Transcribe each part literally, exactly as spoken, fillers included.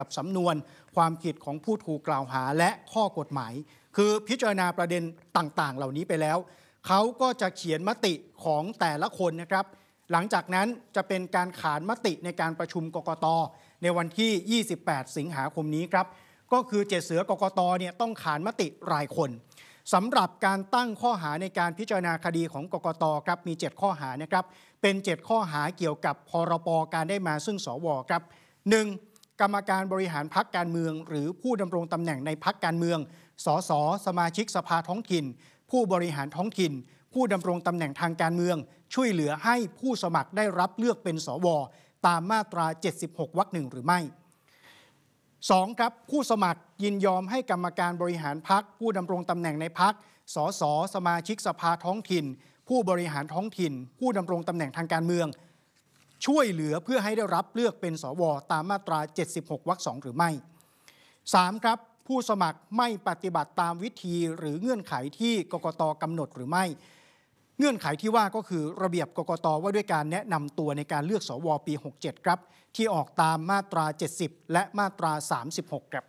กับสำนวนความผิดของผู้ถูกกล่าวหาและข้อกฎหมายคือพิจารณาประเด็นต่างๆเหล่านี้ไปแล้วเขาก็จะเขียนมติของแต่ละคนนะครับหลังจากนั้นจะเป็นการขานมติในการประชุมกกต.ในวันที่ ยี่สิบแปด สิงหาคมนี้ครับก็คือเจ็ดเสือกกต.เนี่ยต้องขานมติรายคนสำหรับการตั้งข้อหาในการพิจารณาคดีของกกต.ครับมีเจ็ดข้อหานะครับเป็นเจ็ดข้อหาเกี่ยวกับพรบการได้มาซึ่งสวครับ หนึ่ง. กรรมการบริหารพรรคการเมืองหรือผู้ดำรงตำแหน่งในพรรคการเมืองสสสมาชิกสภาท้องถิ่นผู้บริหารท้องถิ่นผู้ดำรงตำแหน่งทางการเมืองช่วยเหลือให้ผู้สมัครได้รับเลือกเป็นสวตามมาตราเจ็ดสิบหกวรรคหนึ่งหรือไม่ สอง. ครับผู้สมัครยินยอมให้กรรมการบริหารพรรคผู้ดำรงตำแหน่งในพรรคสสสมาชิกสภาท้องถิ่นผู้บริหารท้องถิ่นผู้ดำรงตำแหน่งทางการเมืองช่วยเหลือเพื่อให้ได้รับเลือกเป็นสวตามมาตราเจ็ดสิบหกวรรคสองหรือไม่ สาม. ครับผู้สมัครไม่ปฏิบัติตามวิธีหรือเงื่อนไขที่กกต.กำหนดหรือไม่เงื่อนไขที่ว่าก็คือระเบียบกกต.ว่าด้วยการแนะนำตัวในการเลือกสวปีหกสิบเจ็ดครับที่ออกตามมาตราเจ็ดสิบและมาตราสามสิบหกครับ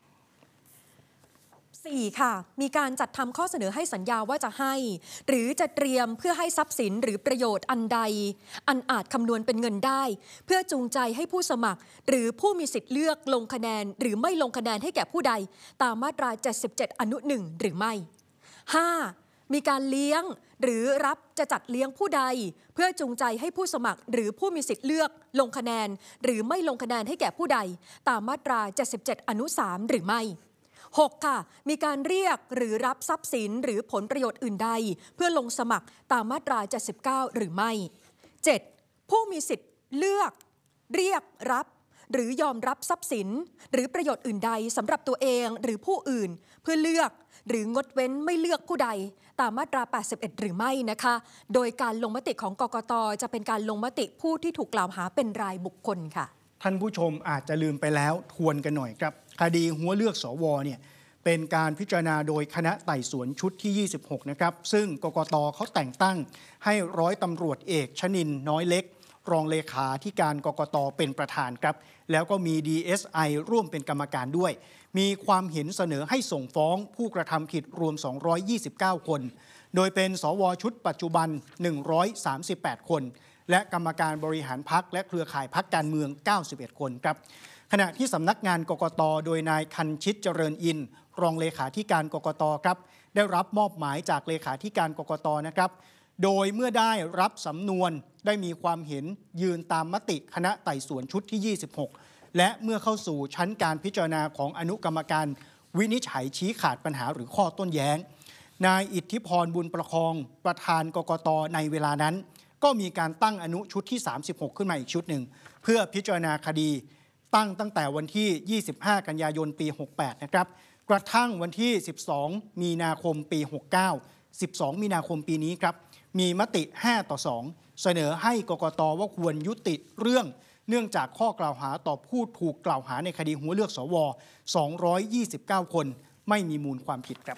สี่ค่ะมีการจัดทำข้อเสนอให้สัญญาว่าจะให้หรือจะเตรียมเพื่อให้ทรัพย์สินหรือประโยชน์อันใดอันอาจคำนวณเป็นเงินได้เพื่อจูงใจให้ผู้สมัครหรือผู้มีสิทธิ์เลือกลงคะแนนหรือไม่ลงคะแนนให้แก่ผู้ใดตามมาตราเจ็ดสิบเจ็ดอนุหนึ่งหรือไม่ ห้า. มีการเลี้ยงหรือรับจะจัดเลี้ยงผู้ใดเพื่อจูงใจให้ผู้สมัครหรือผู้มีสิทธิ์เลือกลงคะแนนหรือไม่ลงคะแนนให้แก่ผู้ใดตามมาตราเจ็ดสิบเจ็ดอนุสามหรือไม่ หก. ค่ะมีการเรียกหรือรับทรัพย์สินหรือผลประโยชน์อื่นใดเพื่อลงสมัครตามมาตราเจ็ดสิบเก้าหรือไม่ เจ็ด. ผู้มีสิทธิ์เลือกเรียกรับหรือยอมรับทรัพย์สินหรือประโยชน์อื่นใดสำหรับตัวเองหรือผู้อื่นเพื่อเลือกหรืองดเว้นไม่เลือกผู้ใดตามมาตราแปดสิบเอ็ดหรือไม่นะคะโดยการลงมติของกกต.จะเป็นการลงมติผู้ที่ถูกกล่าวหาเป็นรายบุคคลค่ะท่านผู้ชมอาจจะลืมไปแล้วทวนกันหน่อยครับคดีหัวเลือกสวเนี่ยเป็นการพิจารณาโดยคณะไต่สวนชุดที่ยี่สิบหกนะครับซึ่งกกต.เขาแต่งตั้งให้ร้อยตำรวจเอกชนินทร์น้อยเล็กรองเลขาธิการกกต.เป็นประธานครับแล้วก็มี ดี เอส ไอ ร่วมเป็นกรรมการด้วยมีความเห็นเสนอให้ส่งฟ้องผู้กระทำผิดรวมสองร้อยยี่สิบเก้าคนโดยเป็นสวชุดปัจจุบันหนึ่งร้อยสามสิบแปดคนและกรรมการบริหารพรรคและเครือข่ายพรรคการเมืองเก้าสิบเอ็ดคนครับขณะที่สำนักงานกกต.โดยนายคันชิตเจริญอินทร์รองเลขาธิการกกต.ครับได้รับมอบหมายจากเลขาธิการกกต.นะครับโดยเมื่อได้รับสำนวนได้มีความเห็นยืนตามมติคณะไต่สวนชุดที่ยี่สิบหกและเมื่อเข้าสู่ชั้นการพิจารณาของอนุกรรมการวินิจฉัยชี้ขาดปัญหาหรือข้อต้นแย้งนายอิทธิพรบุญประคองประธานกกต.ในเวลานั้นก็มีการตั้งอนุชุดที่สามสิบหกขึ้นมาอีกชุดหนึ่งเพื่อพิจารณาคดีตั้งตั้งแต่วันที่ยี่สิบห้ากันยายนปีหกสิบแปดนะครับกระทั่งวันที่สิบสองมีนาคมปีหกสิบเก้า สิบสองมีนาคมปีนี้ครับมีมติห้าต่อสองเสนอให้กกต.ว่าควรยุติเรื่องเนื่องจากข้อกล่าวหาต่อผู้ถูกกล่าวหาในคดีหัวเลือกสวสองร้อยยี่สิบเก้าคนไม่มีมูลความผิดครับ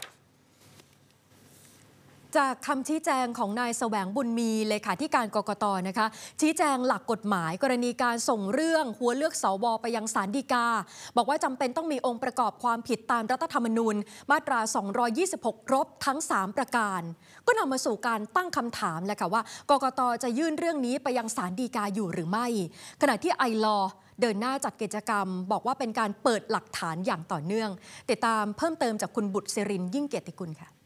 จากคำชี้แจงของนายแสวงบุญมีเลขาธิการกกต.นะคะชี้แจงหลักกฎหมายกรณีการส่งเรื่องหัวเลือกสวไปยังศาลฎีกาบอกว่าจำเป็นต้องมีองค์ประกอบความผิดตามรัฐธรรมนูญมาตราสองร้อยยี่สิบหกครบทั้งสามประการก็นำมาสู่การตั้งคำถามแหละค่ะว่ากกต.จะยื่นเรื่องนี้ไปยังศาลฎีกาอยู่หรือไม่ขณะที่ไอลอเดินหน้าจัดกิจกรรมบอกว่าเป็นการเปิดหลักฐานอย่างต่อเนื่องติดตามเพิ่มเติมจากคุณบุตรศิรินทร์ยิ่งเกียรติกุลค่ะ